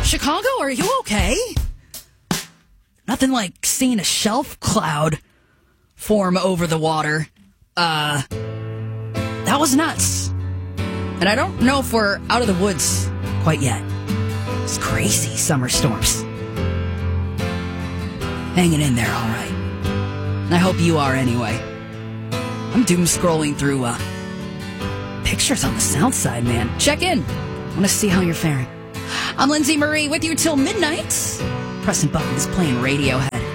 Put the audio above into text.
Chicago, are you okay? Nothing like seeing a shelf cloud form over the water. That was nuts. And I don't know if we're out of the woods quite yet. It's crazy summer storms. Hanging in there, all right. And I hope you are anyway. I'm doom scrolling through pictures on the south side, man. Check in. I want to see how you're faring. I'm Lindsay Marie with you till midnight. Pressing buttons, playing Radiohead.